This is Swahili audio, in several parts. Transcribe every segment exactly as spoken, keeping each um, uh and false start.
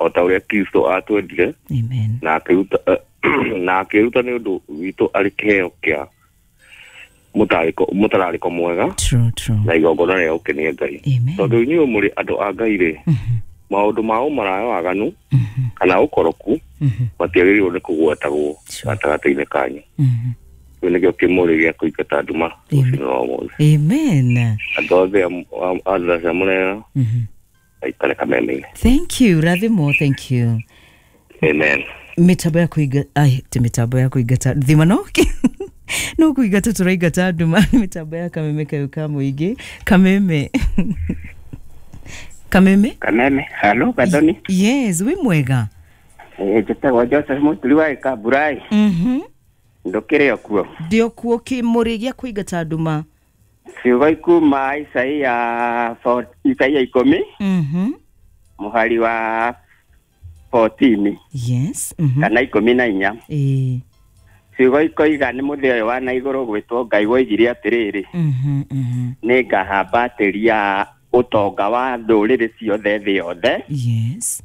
o ta uria Kristo atwendire. Amen. Na akiruta na akiruta ni undu witu ari kiheo kia mutariko mutarariko mwega. True, true. Na igongona ria ukenia Ngai. Amen. Tondu inyu muri andu a Ngai ri. Mhm. Maundu mao marayo aganu. Mhm. Kana ukoroku. Mhm. Matiagiriwo ni kugwetagwo Sure. gatagata-ini kanyu. Mhm. Nigio kimuri gia kuingata nduma. Amen. Andu othe a murega. Mhm. Aikare kameme. Thank you, Rathimo, thank you. Amen. Mitambo ya kuiga ai ti mitambo ya kuigata thima no no kuigata turaigata nduma mitambo ya kameme kayo kamuigi kameme kameme kameme hello Gathoni. Yes, we mwega eh jetagwo Joseph Mutuli ika burai. Mhm. Ndokire okuo ndio kuo kimurigia kuigata nduma ciugo ikuma Isaia Isaia ikumi. Mhm. Muhari wa fourteen. Yes. Mhm. Kana ikumi na inya. Eh. Ciugo ikoiga ni muthio wa na iguru gwitwo Ngai woigire atiriri. Mhm. Mhm. Ni ngahambatĩria utonga wa ndũrĩrĩ ciothe thĩ yothe. Yes.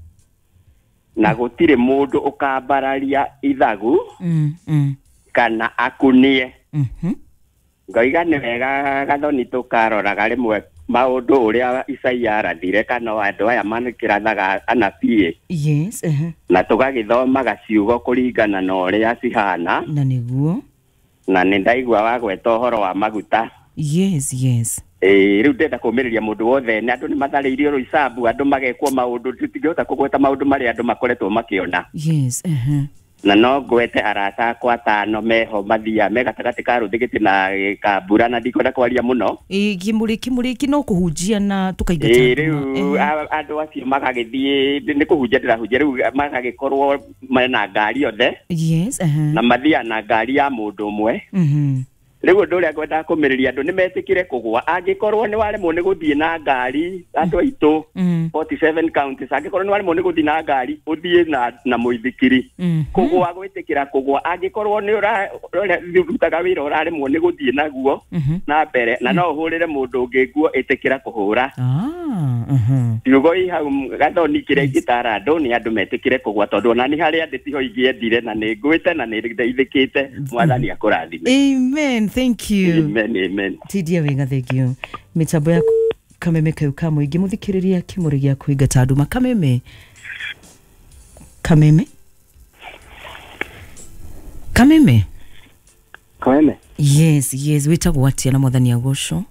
Na gũtirĩ mũndũ ũkambararia ithagu. Mhm. Kana akunie. Mhm. Ngoiga nĩ wega Gathoni tũkaroraga rĩmwe maũndũ ũrĩa Isaia arathire kana andũ aya manĩkĩrathaga anabii. Yes. Uh -huh. Na tũgagĩthomaga ciugo kũringana na ũrĩa cihana. Na nĩguo. Na nĩ ndaigua wa gweta ũhoro wa maguta. Yes, yes. Eh, riu ndenda kũmĩrĩria mũndũ wothe na andũ nĩ matharĩirio rũicabu andũ magekwo maũndũ tũtingĩhota kũgweta maũndũ marĩa andũ makoretwo makĩona. Yes. Uh -huh. Na no ngwete arata kwa tano meho mathia me gatagati ka ruthigiti na kambura na ndikwenda kwaria muno. Eh, kimuri kimuri kino kuhujia na tukaigata. Eh, riu andu acio magagithie ni kuhujia ndirahujia riu magagikorwo mena ngari othe. Yes. Uh -huh. Na mathia na ngari ya mundu umwe. Mhm. Riu ndu ria ngwenda kumiriria andu ni metikire kugwa angikorwo ni waremwo ni guthie na ngari andu aitu forty-seven counties angikorwo ni waremwo ni guthie na ngari uthie na na muithikiri kugwa gwitikira kugwa angikorwo ni ura rutaga wira uraremwo ni guthie naguo na mbere na no uhurire mundu ungiguo itikira kuhura. Ah. Mhm. Yugo i hau Gathoni kire gitara andu ni andu metikire kugwa tondu na ni hari anditiho ingiendire na ni ngwite na ni ndeithikite mwathani akurathime. Amen. Thank you. Amen, amen. Tidia wega, thank you. Mitambo ya kameme kayo kamuigi muthikiriria kimuri gia kuigata nduma kameme. Kameme. Kameme. Kameme. Yes, yes, witagwo atia na mwathani agocwo.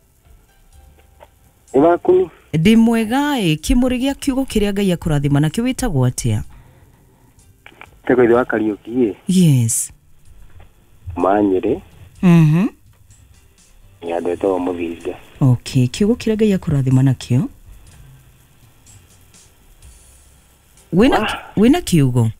Iwaku. Ndi mwega e kimuri gia kiugo kiria Ngai akurathima nakio witagwo atia. Tego ithwa Kariuki. Yes. Manyire. Mhm. Ya ndeto muthinga. Okay, kiugo kiria Ngai akurathima nakio. Wina wina kiugo.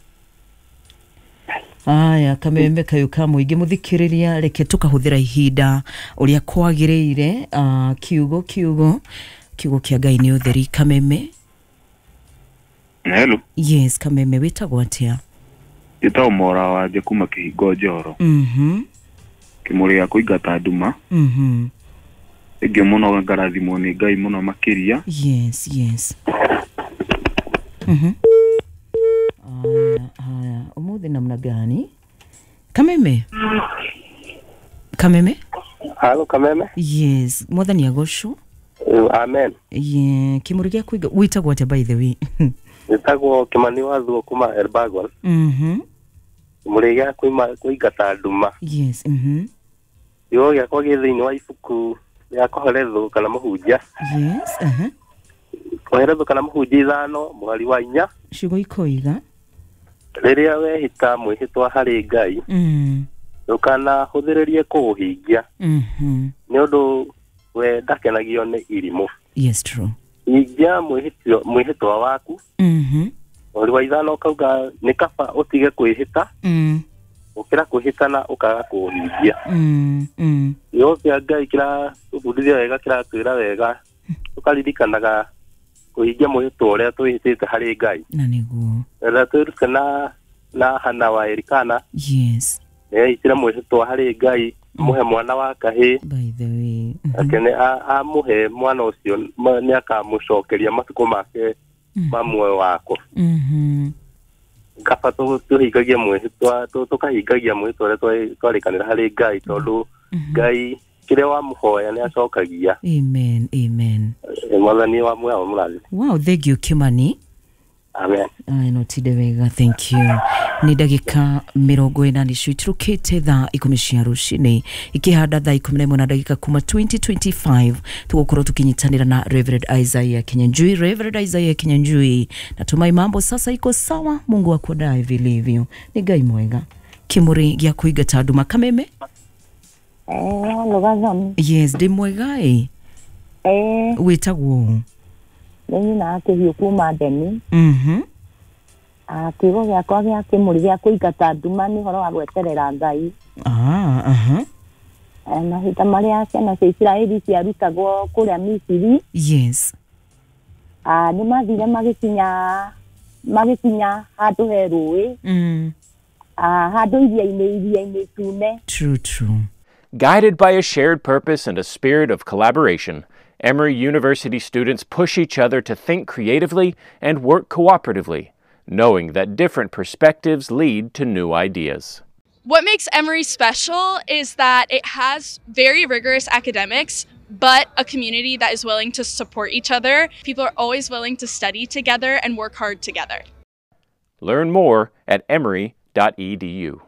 Aya kameme kayo kamuigi muthikiriria reke tukahuthira ihinda uria kwagiriire uh, kiugo kiugo kiugo kia Ngai ni utheri kameme. Hello. Yes, kameme witagwo atia. Itao mora wa je kuma kihingo Njoro. Mhm. Kimuri ya kuigata nduma. Mhm. Ege muno ngarathimo ni Ngai muno makiria. Yes, yes. Mhm. Aya, aya, umuthi namna gani? Kameme. Kameme? Halo Kameme? Yes, mwathani agocwo. Amen. Ye, kimuri gia kuiga witagwo atia by the way. Witagwo Kimani Wathuo kuma Elbagon. Mhm. Kimuri gia kuima kuigata nduma. Yes, mhm. Yo ya kwa githiini wa ibuku ya koheretho kana muhunjia. Yes, aha. Koheretho kana muhunjia ithano mwari wa inya. Ciugo ikoiga. Riria wehita mwihitwa hari Ngai. Mhm. Ndukana huthiririe kuhingia. Mhm. Ni undu we ndakenagio ni irimu. Yes, true. Hingia mwihitio mwihitwa waku. Mhm. Mwari wa ithano kauga ni kaba utige kwihita. Mhm. Ukira kuhitana ukaga kuhingia. Mhm. Mhm. Yo kya Ngai kira ubudithia wega kira twira wega. Tukaririkanaga kuhingia mwihitwa uria twihitite hari Ngai. Na niguo. Na twirukana na Hana wa Elikana. Yes. Ne itira mwihitwa hari Ngai muhe mwana wa kahi. By the way. Akene a muhe mwana ucio ni akamucokeria matuko make mamwe wako mhm kapa tu tuhigagia mwe twa tukahigagia mwe twa twarikanira hari Ngai tondu Ngai kire wa muhoya ni acokagia. Amen, amen. Mwathani wa mwe wa murathi. Wow, thank you Kimani. Amen. Ai no tide wega, thank you. Ni ndagika mirongo ina ni citurukite thaa ikumi cia rucini ikihanda thaa ikumi na imwe na ndagika kuma twenty twenty-five tugukorwo tukinyitanira na Reverend Isaiah Kinyanjui. Reverend Isaiah Kinyanjui, natumai mambo sasa iko sawa. Mungu akudae vilivyo. Ni Ngai mwega. Kimuri gya kuigata anduma Kameme. Eh, Lugathoni. Yes, ndi mwega eh. Eh. Witagwo. Nĩ na kĩhiũ kuma Ndeni. Mhm. Ah, kiugo gĩakwa gĩa kĩmũri gĩa kũingata nduma nĩ ũhoro wa gweterera Ngai. Ah, aha. Eh, mahinda marĩa ciana cia Isiraeli ciarutagwo kũrĩa Misiri. Yes. Ah, nĩ mathire magĩkinya magĩkinya handũ he rũĩ. Mm. Ah, handũ iria-inĩ iria-inĩ tune. True, true. Guided by a shared purpose and a spirit of collaboration, Emory University students push each other to think creatively and work cooperatively, knowing that different perspectives lead to new ideas. What makes Emory special is that it has very rigorous academics, but a community that is willing to support each other. People are always willing to study together and work hard together. Learn more at emory dot e d u.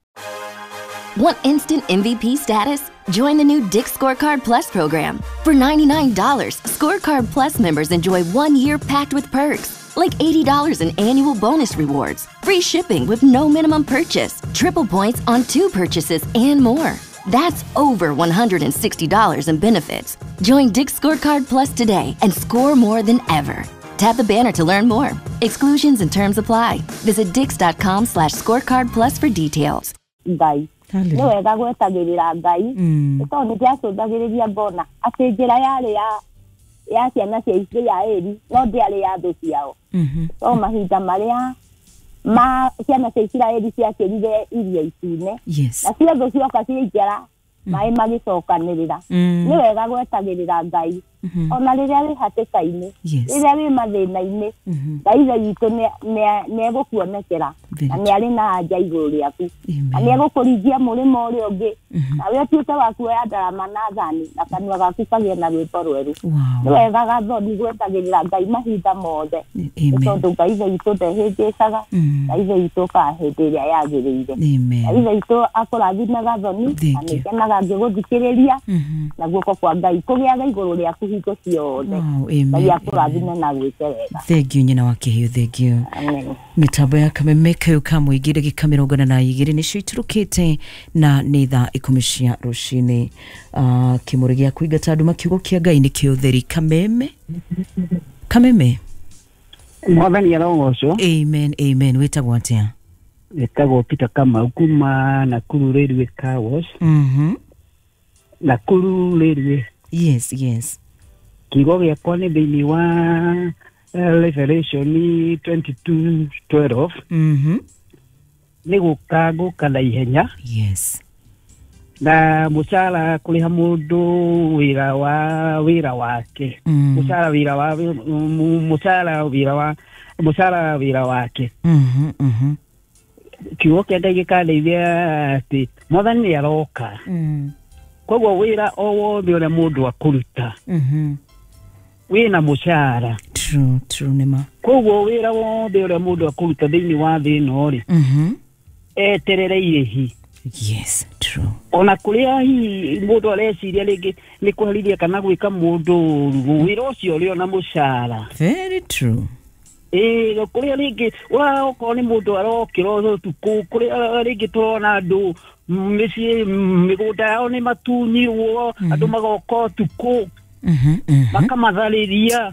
Want instant M V P status? Join the new Dick's Scorecard Plus program. For ninety-nine dollars, Scorecard Plus members enjoy one year packed with perks, like eighty dollars in annual bonus rewards, free shipping with no minimum purchase, triple points on two purchases, and more. That's over one hundred sixty dollars in benefits. Join Dick's Scorecard Plus today and score more than ever. Tap the banner to learn more. Exclusions and terms apply. Visit dix.com slash scorecard plus for details. Ngai. Nĩ wega gwetagĩrĩra Ngai. Tondũ nĩ ndĩacũthagĩrĩria ngona atĩ njĩra yarĩ ya ya ciana cia Isiraeli no ndĩarĩ ya thũ ciao. O mahinda marĩa ma ciana cia Isiraeli ciakĩrire iria itune. Yes. Na cio thũ cioka ciaingĩra maĩ magĩcokanĩrĩra. Nĩ wega gwetagĩrĩra Ngai. Ona rĩrĩa wĩ hatĩka-inĩ, rĩrĩa wĩ mathĩna-inĩ, Ngai witũ nĩ egũkuonekera na nĩ arĩ na anja igũrũ rĩaku. Na nĩ egũkũringia mũrĩmo ũrĩa ũngĩ. Na we ũtuĩke wa kuoya ndarama na thani na kanua gaku kagĩe na rwĩmbo rwerũ. Nĩ wega Gathoni gwetagĩrĩra Ngai mahinda mothe. Tondũ Ngai witũ ndehĩngĩcaga, Ngai witũ ka hĩndĩ ĩrĩa yagĩrĩire. Ngai witũ akũrathime Gathoni, na nĩkenaga ngĩgũthikĩrĩria, na guoko kwa Ngai kũgĩaga igũrũ rĩaku hingo ciothe. Ngai akũrathime na gwĩke wega. Thank you nyina wa kĩheo, thank you. Amen. Mitambo ya Kameme kayuka mũingĩ ndagĩka mĩrongo ĩna na igĩrĩ nĩcio iturũkĩte na nĩ thaa ikũmi cia rũcinĩ. Uh, kĩmũrĩ gĩa kũingata andũ kiugo kĩa Ngai nĩ kĩo ũtheri. Kameme Kameme Mwathani arogocwo. Amen, amen. Wĩtagwo atĩa? Wĩtagwo Peter Kamau kuma Nakuru Railway Car Wash. Mhm. Nakuru Railway. Yes, yes. Kiugo gĩakwa nĩ thĩinĩ wa uh, Revelation twenty-two twelve. Mhm. Nĩ gũka gũka na ihenya. Yes. Na mũcara kũrĩha mũndũ wĩra wa wĩra wake. Mũcara wĩra wa mũcara wĩra wa mũcara wĩra wake. Mhm, mhm. Kiugo kĩa Ngai gĩkandeithia atĩ Mwathani nĩ aroka. Mhm. Koguo wĩra o wothe ũrĩa mũndũ akũruta. Mhm. Wĩna mũcara. True, true nĩma. Koguo wĩra wothe ũrĩa mũndũ akũruta thĩinĩ wa thĩ ĩno rĩ. Mhm. Eterere irĩhi. Yes, true. Ona kũrĩa hihi mũndũ areciria rĩngĩ nĩ kũherithia kana gwĩka mũndũ ũru, wĩra ũcio ũrĩ ona mũcara. Very true. Eh, kũrĩa rĩngĩ okorwo nĩ mũndũ arokĩra ũtukũ, kũrĩa rĩngĩ tũrona andũ mĩciĩ mĩgũnda yao nĩ matunyirwo, andũ magoka ũtukũ makamatharĩria.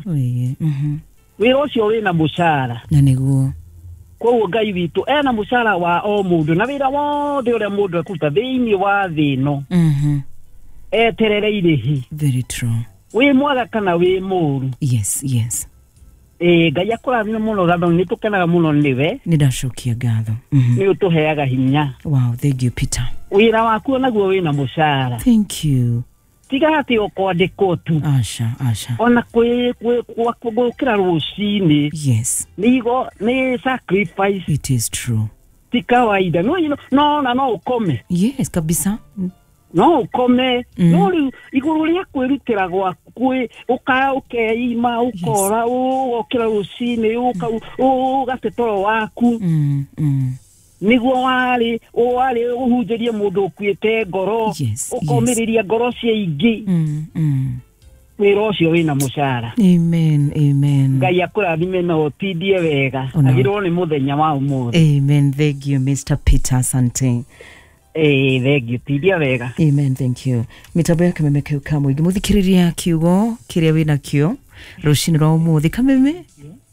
Wĩra ũcio wĩna mũcara. Na nĩguo. Koguo Ngai witũ ena mũcara wa o mũndũ na wĩra wothe ũrĩa mũndũ akũruta thĩinĩ wa thĩ ĩno. Eterere irĩhi. Very true. Wĩ mwega kana wĩ mũũru. Yes, yes. Eh, Ngai akũrathime mũno Gathoni, nĩ tũkenaga mũno nĩwe. Nĩ ndacokia ngatho. Nĩ ũtũheaga hinya. Wow, thank you Peter. Wĩra waku naguo wĩna mũcara. Thank you. tiga ati okwandikwo tu asha asha ona kwe kwe gukira rucini yes nigo ni sacrifice it is true ti kawaida no no no no ukome yes kabisa no ukome mm. no ri iguru ria kwirutira gwaku kwe uka ukeima ukora ukira rucini uka ugatoro waku mm mm niguo wari wari uhunjirie mundu kwite ngoro ukomiriria ngoro cia ingi mm mm wira ucio wina mucara amen amen ngai akurathime no otindie wega agirwo ni muthenya wa umuthi amen thank you Mister Peter asante eh thank you tindie wega amen thank you mitambo ya kameme kiu kamwe muthikiriria kiugo kiria wina kio rucini rwa umuthi kameme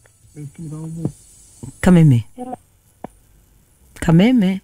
kameme kameme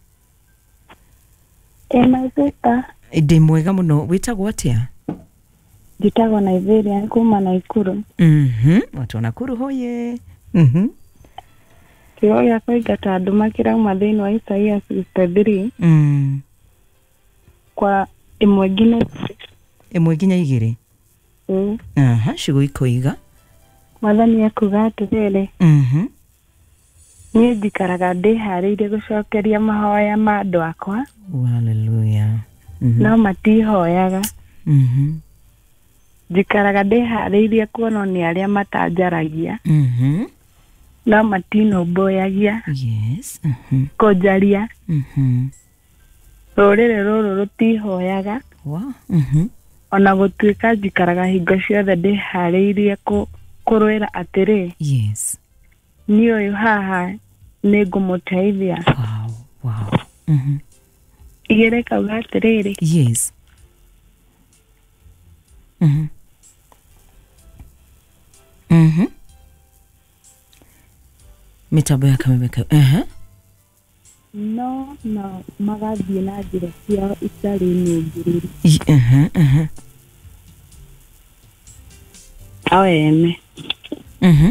ema zeta ndi mwega muno witagwo atia Jitagwo Nigeria kuma Naikuru mhm watu Nakuru hoye mhm kio ya koigata andu makirauma thiini wa Isaia sixty-three mm kwa imwe nginya imwe nginya igiri mm aha cigo ikoiga Mwathani akuga atiriri mhm ni ndikaraga ndihariire gucokeria mahoya ma andu akwa hallelujah mhm no matihoyaga mhm ndikaraga ndihariire kuona ni aria matanjaragia mhm no matinũmbũyagia yes mhm kũnjaria mhm rũrĩrĩ rũrũ rũtihoyaga wa mhm ona gũtuĩka njikaraga hingo ciothe ndĩharĩirie kũrũĩra atĩrĩ yes niĩ ũyũ haha nĩ ngũmũteithia wow wow mhm igĩrĩ kauga atĩrĩrĩ yes mhm mhm mitambo ya kamemeka ehe no no magathiĩ na njĩra ciao itarĩ nyũngĩrĩru ehe ehe ao ene mhm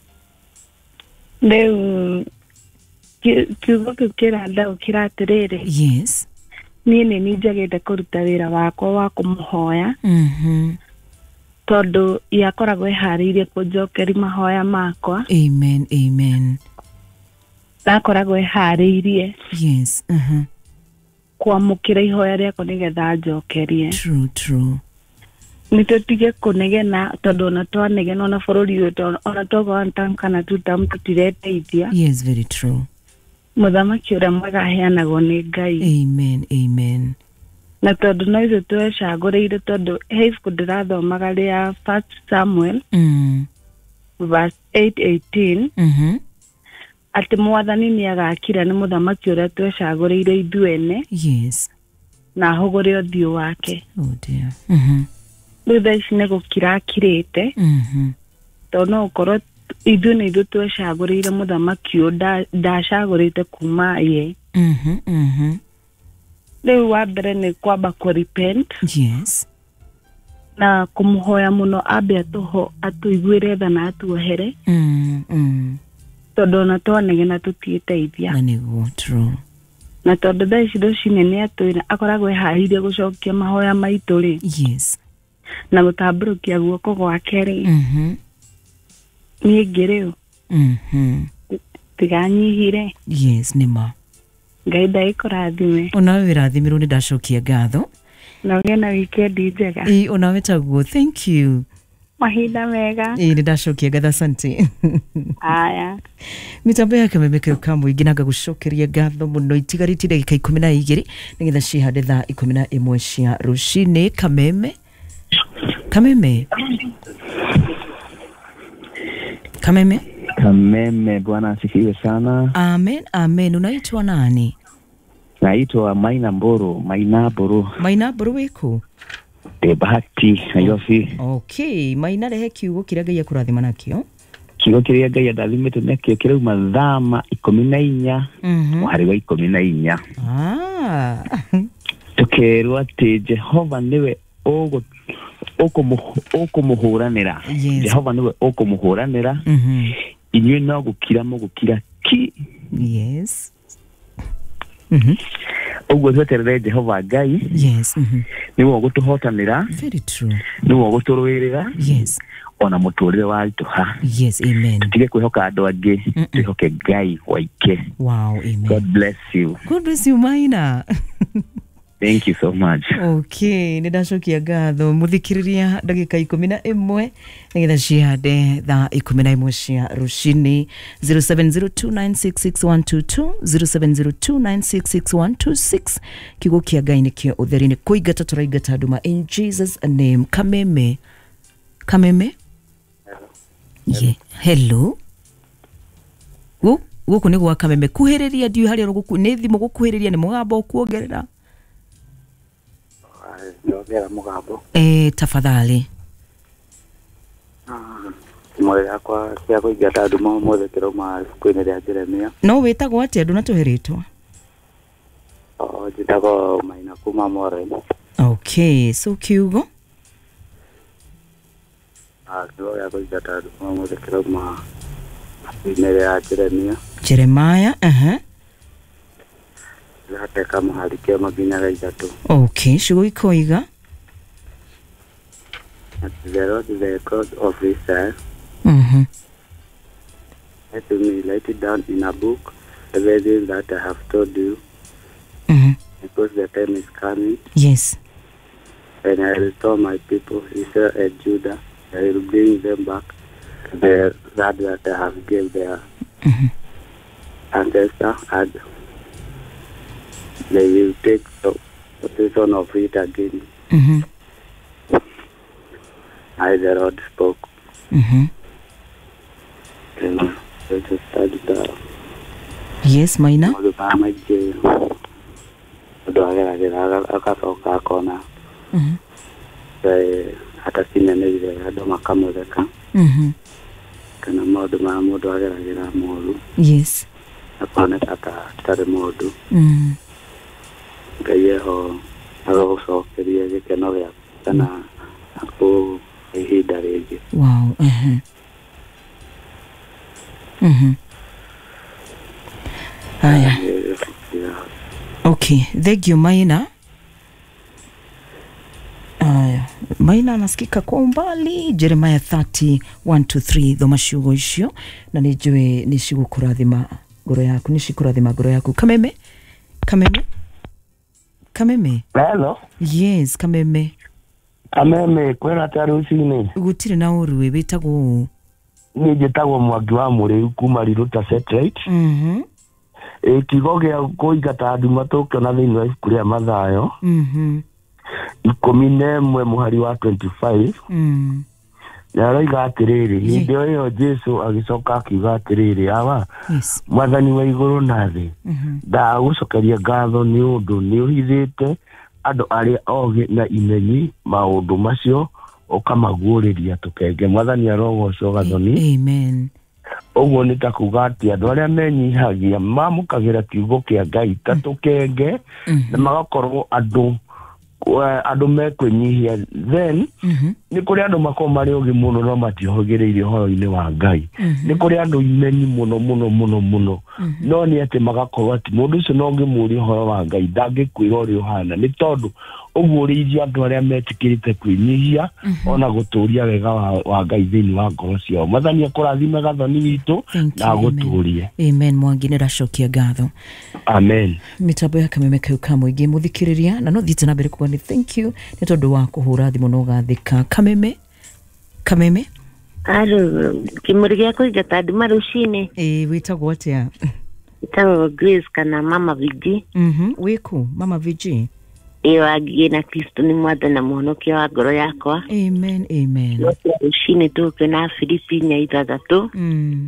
rĩu kiugo kĩu kĩranda gũkĩra atĩrĩrĩ yes niĩ nĩ niĩ njagĩte kũruta wĩra wakwa wa kũmũhoya mhm tondũ yakoragwo ĩharĩirie kũnjokeria mahoya makwa amen amen nakoragwo ĩharĩirie yes mhm kwamũkĩra ihoya rĩakwa nĩgetha njokerie true true nĩ tũtige kũnegena tondũ ona twanegena ona bũrũri witũ ona twaga one term kana two term tũtireteithia yes very true mũthamaki ũrĩa mwega aheanagwo nĩ Ngai amen amen na tondũ no ithuĩ twecagũrĩire tondũ he ibuku ndĩrathomaga rĩa First Samuel mm verse eight eighteen mhm atĩ mwathani nĩ agakira nĩ mũthamaki ũrĩa twecagũrĩire ithuĩ ene yes na ahũgũre ũthiũ wake oh dear mhm rĩu thaa ici nĩ gũkira akirĩte mhm tondũ no ũkorwo ithuĩ nĩ ithuĩ twecagũrĩire mũthamaki ũyũ ndacagũrĩte kuma ye mhm mhm rĩu wa mbere nĩ kwamba kũ repent yes na kũmũhoya mũno ambe atũho atũiguĩre tha na atuohere mm mm tondũ ona twanegena tũtiĩteithia na nĩguo true na tondũ thaa ici rũcinĩ nĩ atwĩra akoragwo eharĩirie gũcokia mahoya maitũ rĩ yes na gũtambũrũkia guoko gwake rĩ mhm niĩ ngĩrĩ mhm tiganyihire yes nĩma Ngai ndaikũrathime onawe wĩrathimirwo nĩ ndacokia ngatho na ũgĩe na wikendi njega ĩ onawe taguo thank you mahinda mega ĩ nĩ ndacokia ngatho asante aya mitambo ya kamemeka kamũingĩ na ngagũcokeria ngatho mũno itigarĩtie ndagĩka ikũmi na igĩrĩ nĩgetha cihande thaa ikũmi na ĩmwe cia rũcinĩ kameme kameme kameme Kameme, Bwana asifiwe sana. Amen, amen. Unaitwa nani? Naitwa Maina Mboro, Maina Mboro. Maina Mboro wiko? De Bahati, Nairobi. Okay, Maina rehe kiugo kĩrĩa Ngai akũrathima nakĩo. Kiugo kĩrĩa Ngai athimĩte nakĩo kĩrauma thama ikũmi na inya, mũhari wa ikũmi na inya. Ah. Tũkerwo atĩ Jehova nĩwe ũgũ ũkũmũhũranĩra. Jehova nĩwe ũkũmũhũranĩra. Mhm. Inyuĩ no gũkira mũgũkira ki. Yes. Mhm. Oguo tweterere Jehova Ngai. Yes. Mhm. Ni wo gutuhotanira. Very true. Ni wo guturwirira. Yes. Ona muturire wa ituha. Yes, amen. Tutige kwihoka andu angi, twihoke Ngai waike. Wow, amen. God bless you. God bless you, Maina. Thank you so much. Okay, nindashokia ngatho muthikiriria ndagika ikumi na imwe nigetha ciande thaa ikumi na imwe cia rucini. Zero seven zero two nine six six one two two zero seven zero two nine six six one two six. Kigo kia Ngai nikio utheri-ini kuigata turaigata anduma in Jesus name. Kameme Kameme ye hello gu guku ni gwa Kameme kuhiriria ndiu hari guku ni thimu gukuhiriria ni mugambo kuongerera Nogera mugambo. Eh, tafadhali. Ah, moyo yakwa cia kuigata andu mo mothe kiroma kwine ria Jeremia. No wetagwo atia andu natuhiritwo? Oh, jitagwo Maina kuma Moreni. Okay, so kiugo? Ah, kiugo ya kuigata andu mo mothe kiroma kwine ria Jeremia. Jeremiah, uh-huh. Hata kama halikia maginya gaitatu. Okay, shugo ikoiga. The Lord is the God of Israel. Mhm. Let me write it down in a book, everything that I have told you. Mhm. Because the time is coming. Yes. And I will restore my people, Israel and Judah. I will bring them back to the land that I have given their Mhm. ancestor, and they will take the possession of it again. Mhm. I, the Lord, spoke. Mhm. And let us start the Yes, Maina. Maji. Doagera gera akasoka kona. Mhm. Eh, hata sinene ile ndo makamweka. Mhm. Kana modu ma modu agera gera modu. Yes. Akona tata tare modu. Mhm. Gayeho agosokeria gikeno gya kana ako ihinda ringi. Wow. Mhm. Mhm. Aya. Okay, thank you Maina. Aya, Maina anasikika kwa umbali. Jeremiah thirty one to three thoma ciugo icio na nijue nishigukurathima ngoro yaku, nishikurathima ngoro yaku. Kameme Kameme Kameme. Hello. Yes, Kameme. Kameme kwena tarucini. Gutire na uruwe witagwo ni njitagwo Mwangi wa Muriu kuma Riruta Satellite. Mhm. E kigo gya kuigata andu matukiona thiini wa ibuku ria Mathayo. Mhm. ikumi na ĩmwe muhari wa twenty-five. Mhm. Na aroiga atiriri hindi iyo Jesu agicoka akiuga atiriri aba yes Mwathani wa iguru na thi ndagucokeria ngatho ni undu ni uhithite andu aria ogi na imenyi maundu macio ukamaguriria tukenge. Mwathani arogocwo gathoni. Amen. Oguo ni ta kuga ati andu aria menyihagia mamukagira kiugo kia Ngai ta tukenge na magakorwo andu andu mekwinyihia then ni kuri andu mako mari ugi muno no matihogiriire horo-ini wa Ngai. Ni kuri andu imenyi muno muno muno muno no ni ati magakorwo ati mundu ucio no ngimuri horo wa Ngai ndangikwira uri uhana ni tondu uguuriithia andu aria metikirite kwinyihia ona guturia wega wa Ngai thiini wa ngoro ciao. Mwathani akurathime gathoni witu na guturie. Amen. Mwangi ni racokia ngatho. Amen. Mitambo ya Kameme kau ka muingi muthikiriria na no thite na mbere kuga ni thank you ni tondu wa kuhura thimu no gathika. Kameme Kameme aro kimuri gya kuigata andu marucini. Eh, witagwo atia? Witagwo Grace kana Mama Vigi. Mhm. Wiku Mama Vigi? Iyo agiye na Kristo ni Mwathani na muhonokia wa ngoro yakwa. Amen. Amen. Rucini tuke na Filipi nya ithathatu. Mm.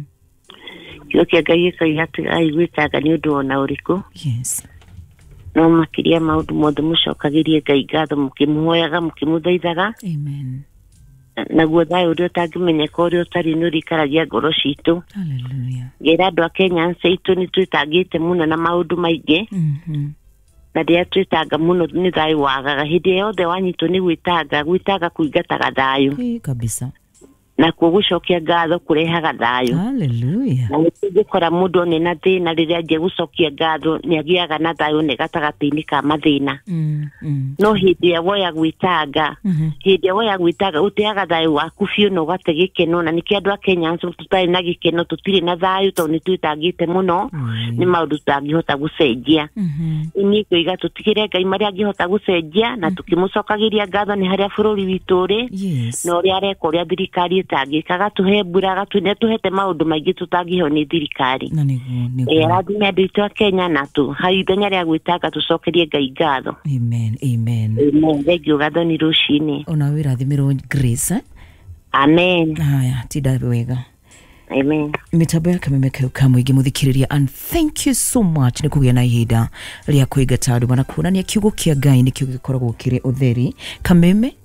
Kio kia Ngai gikaigatu aigwitaga ni undu ona uriku. Yes. No makiria maundu mothe mucokagirie Ngai ngatho mukimuhoyaga mukimuthaithaga. Amen. Naguo thayo uria utangimenyeka uria utari ni urikaragia ngoro citu. Hallelujah. Ngira andu a Kenya nceitu ni twitangite muno na maundu maingi. Mhm. Na ndia twitanga muno ni thayo wagaga hindi yothe wanyitwo ni gwitanga gwitanga kuingataga thayo. Eh, kabisa. na kugucokia ngatho kurehaga thayu. Hallelujah. Na ngikora mundu ne na thina riria je gucokia ngatho ni agiaga na thayu ne gatagati-ini ka mathina. Mm, mm. No hindi ya woya gwitanga hindi ya woya gwitanga uteaga thayu waku biu no gate gikeno na niki andu a Kenya tutari na gikeno tutiri na thayu to ni twitangite muno ni maundu tangihota gucenjia. Ini kuiga tutigire Ngai maria angihota gucenjia na tukimucokagiria ngatho ni haria bururi witu ri no ria reko ria thirikari itangikaga tuhe mbura gatune tuhete maundu maingi tutangiho ni thirikari. Na niguo niguo. Eh rathime andu itu a Kenya na tu hai ithenya ria gwitanga tucokerie Ngai ngatho. Amen. Amen. Amen. Thengio gatho ni rucini. Ona we rathimirwo Grace. Amen. Haya, tida wega. Amen. Mitambo ya Kameme Kau Kamwigi muthikiriria, and thank you so much ni kugia na ihinda ria kuigata andu bana kuonania kiugo kia Ngai ni kiugo gikoragwo kiri utheri. Kameme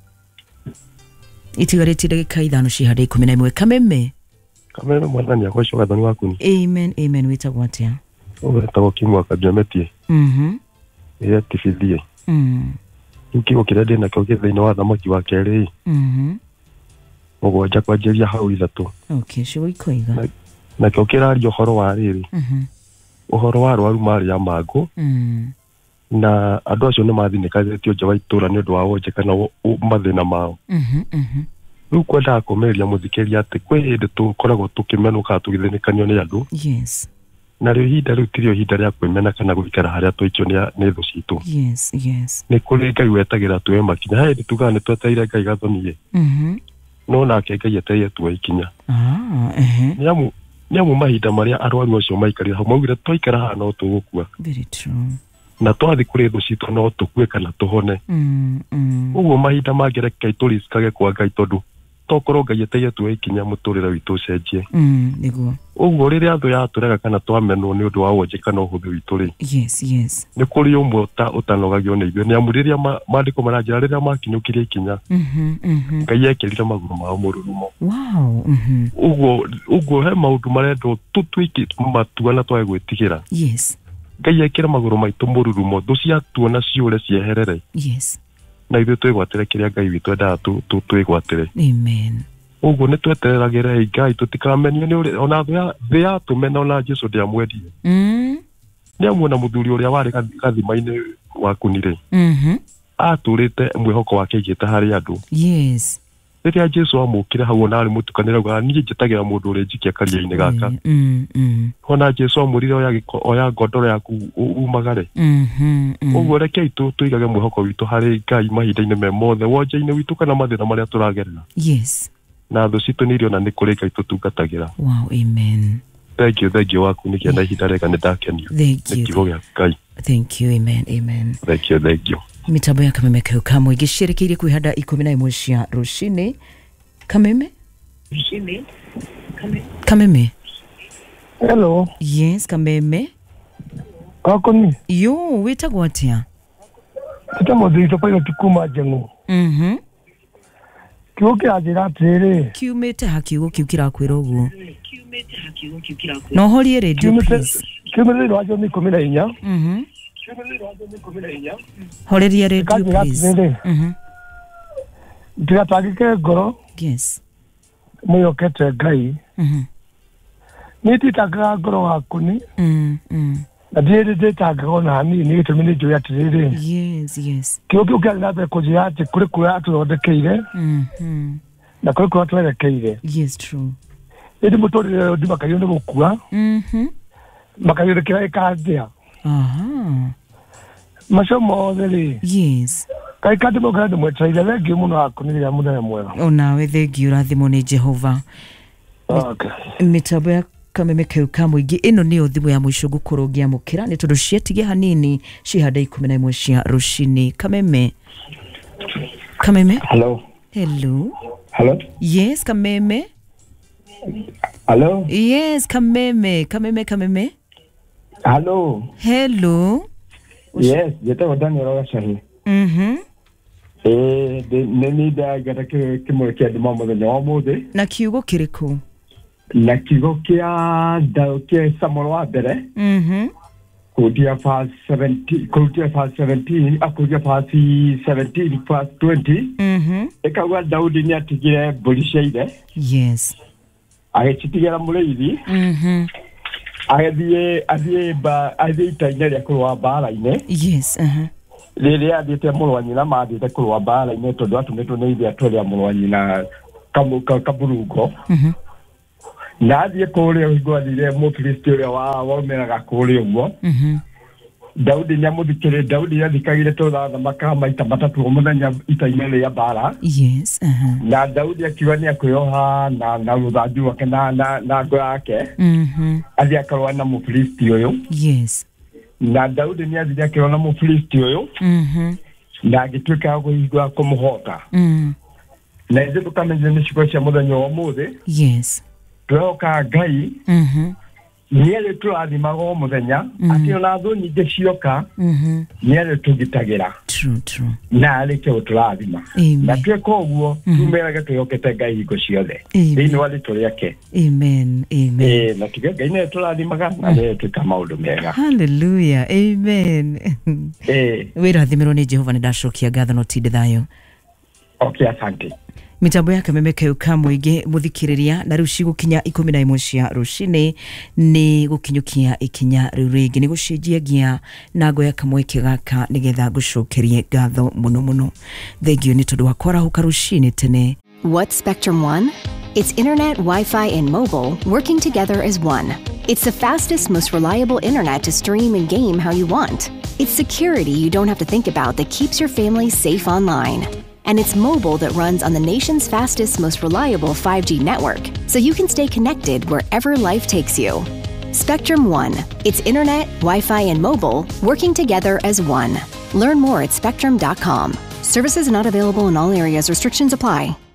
itigarite ndagika ithano cihande ikumi na imwe. Kameme Kameme mwathani agoco gathani waku ni. Amen. Amen. Witagwo atia? Wetagwo Kimwaka Diometie. Mhm. Ira tifithie. Mhm. Kiugo kiria ndina kio githaini wa thamaki wa keri. Mhm. Mugwanja kwanjiria hau ithatu. Okay, ciugo ikoiga. Na kio kirario horo wa riri. Mhm. Uhoro wa rwaru mari ya mangu. Mhm. Na andu acio ni mathinikathitio nja wa itura ni undu wa wonjekana mathina mao. Mhm. Mhm. Riu kwenda kumeria muthikiria ati kwi hindi tukoragwo tukimenuka tugithinikanio ni andu. Yes. Na riu hinda riu tirio hinda ria kwimena kana guikara haria twicho ni thu citu. Yes, yes. Ni kuri Ngai wetagira tuwe makinya hindi tugaga ni tweteire Ngai gathonie. Mhm. No nake Ngai eteire tuwe ikinya. Ah, eh. Niamu niamu mahinda maria arwaru acio maikarira hau maugire twaikara haha no tugukua. Very true. Na twathi kuri thu citu no tukue kana tuhone. Mm, mm. Uguo mahinda mangereka ituriskage kwa Ngai tondu tokorwo Ngai eteire tuwe ikinya muturire witu cenjie. Mm, niguo. Uguo riria thu ya turega kana twamenwo ni undu wa wonjekana uhuthu witu ri. Yes, yes. Ni kuri umwe uta utanogagio ni ithuĩ niamu riria maandiko maranjira riria makinyukirie ikinya. Mhm. Mhm. Ngai ekirire maguru mao mururumo. Wow. Mhm. Uguo uguo he maundu marendo tutwiki matua na twae gwitigira. Yes. Ngai ekira maguru maitu mururumo thu ciatuona ciure cieherere. Yes. Na ithuĩ twigwatire kiria Ngai witu endaga tu twigwatire. Amen. Uguo ni twetereragire Ngai tutikamenio ni ona thi ya tumena ona Jesu ndiamwendie. Mm. Niamuona muthuri uria wari gathima-ini wakunire. Mhm. Aturite mwihoko wake igite hari andu. Yes. Riria Jesu amukire hau ona ari mutukanira gwa nie njitagira mundu uria njikia karia-ini gaka. Mm, mm. Ona Jesu amurire oya giko oya ngondoro yaku umagare. Mhm. Uguo reke itu tuigage mwihoko witu hari Ngai mahinda-ini me mothe wonje-ini witu kana mathina maria turagerera. Yes. Na thu citu nirio na ni kuri Ngai tutungatagira. Wow. Amen. Thank you, thank you waku ni kienda ihinda rega ni ndakenio. Thank you. Kiugo gia Ngai. Thank you. Amen. Amen. Thank you, thank you. Mitambo ya Kameme Kau Kamwigi gicirikiire kwihanda ikumi na imwe cia rucini. Kameme? Rucini. Kameme. Kameme. Hello. Yes, Kameme. Kakoni. Yo, witagwo atia? Tita muthito pa tikuma jengo. Mhm. Kiugo kia njira atiri. Kiumite ha kiugo kiu kirakwira uguo. Kiumite ha kiugo kiu kirakwira. No horie radio please. Kiumite rwajo ni kumi na inya. Mhm. Horeria radio please. Mhm. Ndigatangike ngoro. Yes. Mwiyokete Ngai. Mhm. Nititanga ngoro waku ni. Mm, mm. Na ndiri nditanga ona hanini gitumi ni njui atiriri. Yes, yes. Kiugo kiu kia ngathe kujira ati kuri kuria atuthondekeire. Mhm. Na kuri kuria twerekeire. Yes, true. Ndi muturire ndi makario ni gukua. Mhm. Makario kira ikandia. Aha. Masomo theri. Yes. Kai kati mo kandi mwetraire wengi muno akuniria muno mwega. Ona thengi urathimo ni Jehova. Okay. Mitambo ya Kameme Kau Kamwigi ino niyo thimu ya mwisho gukorwo ngiamukira ni tondu cietige hanini cihanda ikumi na imwe cia rucini. Kameme. Kameme. Hello. Hello. Hello. Yes, Kameme. Hello. Yes, Kameme. Kameme, Kameme. Hello. Hello. Yes, jeta Daniel Ogacahi. Mhm. Eh, ne ni da gata ke kimwe kia ndimo muthenya wa muthi. Na kiugo kiriku? Na kiugo kia da kia Samuel wa mbere. Mhm. kurutia verse seventeen, kurutia verse seventeen, akurutia verse seventeen, verse twenty. Mhm. Ekawa Daudi ni atigire mbũri cia ithe. Yes. Agĩcitigĩra mũrĩithi. Mhm. Agĩthiĩ athiĩ ba athiĩ ita-inĩ rĩa kũrũa mbara-inĩ. Yes. Uh-huh. Rĩrĩa athiĩte mũrũ wa nyina mathiĩte kũrũa mbara-inĩ tondũ atũmĩtwo nĩ ithe atwarĩra mũrũ wa nyina kaburungo. Mhm. Na athiĩ kũrĩa hingo athire mũfilisti ũrĩa waumĩraga kũrĩa ũguo. Mhm. Daudi nĩ amũthikĩrĩirie. Daudi athikagĩrĩria tũthamaka maita matatũ o mũthenya ita-inĩ rĩa mbara. Yes. Uh-huh. Na Daudi akiuga nĩ akwĩoha na na rũthanju rwake na na na ngo yake. Mhm. Athiĩ akarũa na mũfilisti ũyũ. Yes. Na Daudi nĩ athire akĩrũa na mũfilisti ũyũ. Mhm. Na agĩtuĩka kũhingũra kũmũhota. Mhm. Na ithuĩ tũkamenya nĩ ciugo cia mũthenya wa ũmũthĩ. Yes. Tũroka Ngai. Mhm. Nĩ arĩ tũrathimaga o mũthenya atĩ ona thũ nyingĩ cioka nĩ arĩ tũgitagĩra. True, true. Na arĩke gũtũrathima. Na twĩka ũguo tumerage twĩhokete Ngai hingo ciothe thĩinĩ wa rĩtwa rĩake. Amen. Amen. Na tuge Ngai nĩ tũrathimaga na nĩ twĩka maũndũ mega. Hallelujah. Amen. Wĩrathimirwo nĩ Jehova nĩ ndacokia ngatho no tinde thayo. Okay, asante. Mitambo yake memeke uka muingi muthikiriria na riu cigukinya ikumi na imwe cia rucini ni gukinyukia ikinya riu ringi ni gucenjia gia na ngoya kamweke gaka nigetha gucokerie ngatho muno muno. Thengio ni tondu wa kwarahuka rucini tene. What's Spectrum One? It's internet, Wi-Fi, and mobile working together as one. It's the fastest, most reliable internet to stream and game how you want. It's security you don't have to think about that keeps your family safe online. And it's mobile that runs on the nation's fastest, most reliable five G network, so you can stay connected wherever life takes you. Spectrum One. It's internet, Wi-Fi, and mobile working together as one. Learn more at spectrum dot com. Services not available in all areas. Restrictions apply.